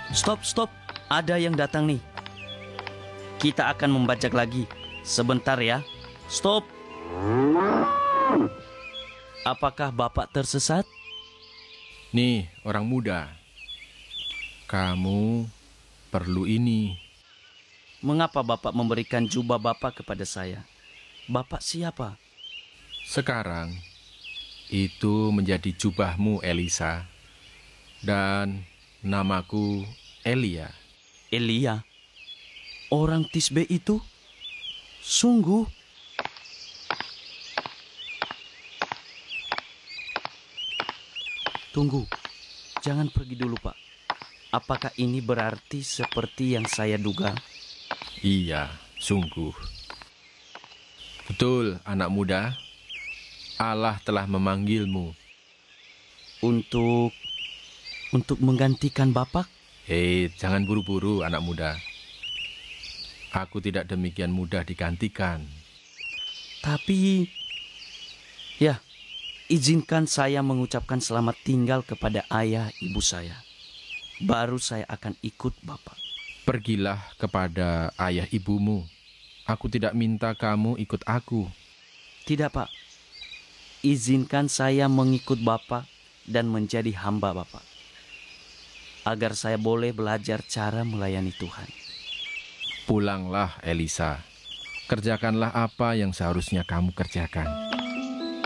Stop, stop. Ada yang datang nih. Kita akan membajak lagi. Sebentar ya. Stop. Apakah Bapak tersesat? Nih, orang muda. Kamu perlu ini. Mengapa Bapak memberikan jubah Bapak kepada saya? Bapak siapa? Sekarang, itu menjadi jubahmu, Elisa. Dan namaku Elia. Elia. Orang Tisbe itu? Sungguh? Tunggu. Jangan pergi dulu, Pak. Apakah ini berarti seperti yang saya duga? Iya, sungguh. Betul, anak muda. Allah telah memanggilmu. Untuk menggantikan Bapak? Hei, jangan buru-buru, anak muda. Aku tidak demikian mudah digantikan. Tapi, ya, izinkan saya mengucapkan selamat tinggal kepada ayah ibu saya. Baru saya akan ikut Bapak. Pergilah kepada ayah ibumu. Aku tidak minta kamu ikut aku. Tidak, Pak. Izinkan saya mengikut Bapak dan menjadi hamba Bapak. Agar saya boleh belajar cara melayani Tuhan. Pulanglah, Elisa. Kerjakanlah apa yang seharusnya kamu kerjakan.